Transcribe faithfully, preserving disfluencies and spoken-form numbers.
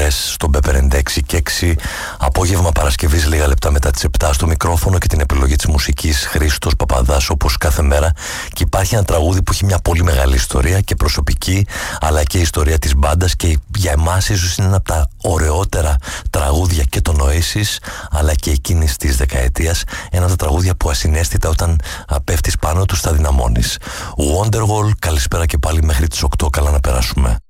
εκπομπές στον Πέπερ ενενήντα έξι και έξι. Απόγευμα Παρασκευής λίγα λεπτά μετά τις επτά, στο μικρόφωνο και την επιλογή της μουσικής Χρήστος Παπαδάς, όπως κάθε μέρα. Και υπάρχει ένα τραγούδι που έχει μια πολύ μεγάλη ιστορία και προσωπική, αλλά και η ιστορία της μπάντας, και για εμάς ίσως είναι ένα από τα ωραιότερα τραγούδια και των Oasis αλλά και εκείνης της δεκαετίας. Ένα από τα τραγούδια που ασυναίσθητα όταν πέφτεις πάνω του τα δυναμώνεις. Wonderwall, καλησπέρα και πάλι μέχρι τις οκτώ, καλά να περάσουμε.